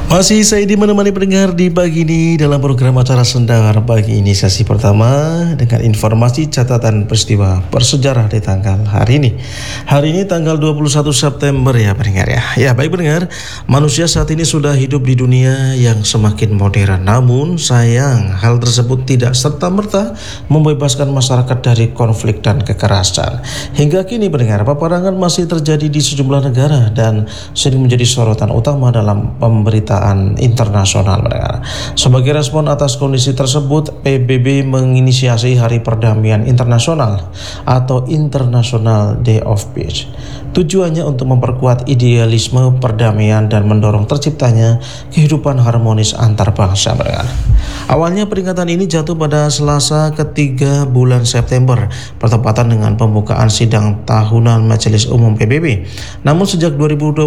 Masih saya menemani pendengar di pagi ini dalam program acara Sendang pagi ini sesi pertama dengan informasi catatan peristiwa bersejarah di tanggal hari ini. Hari ini tanggal 21 September ya pendengar ya. Ya baik pendengar, manusia saat ini sudah hidup di dunia yang semakin modern. Namun sayang hal tersebut tidak serta-merta membebaskan masyarakat dari konflik dan kekerasan. Hingga kini pendengar, peperangan masih terjadi di sejumlah negara dan sering menjadi sorotan utama dalam pemberitaan internasional mereka. Sebagai respon atas kondisi tersebut, PBB menginisiasi Hari Perdamaian Internasional atau International Day of Peace. Tujuannya untuk memperkuat idealisme perdamaian dan mendorong terciptanya kehidupan harmonis antar bangsa mereka. Awalnya peringatan ini jatuh pada Selasa ketiga bulan September, bertepatan dengan pembukaan sidang tahunan Majelis Umum PBB. Namun sejak 2021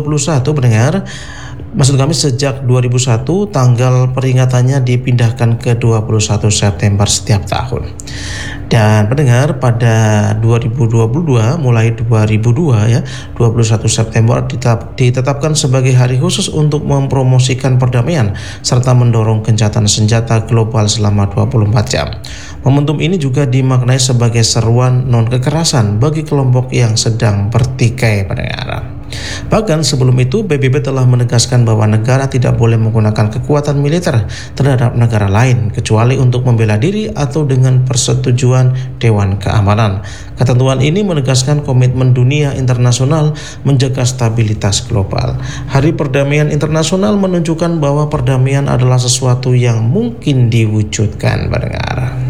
sejak 2001 tanggal peringatannya dipindahkan ke 21 September setiap tahun. Dan pendengar, pada 2022 mulai 2002 21 September ditetapkan sebagai hari khusus untuk mempromosikan perdamaian serta mendorong gencatan senjata global selama 24 jam. Momentum ini juga dimaknai sebagai seruan non kekerasan bagi kelompok yang sedang bertikai pendengar. Bahkan sebelum itu PBB telah menegaskan bahwa negara tidak boleh menggunakan kekuatan militer terhadap negara lain kecuali untuk membela diri atau dengan persetujuan Dewan Keamanan. Ketentuan ini menegaskan komitmen dunia internasional menjaga stabilitas global. Hari Perdamaian Internasional menunjukkan bahwa perdamaian adalah sesuatu yang mungkin diwujudkan pendengar.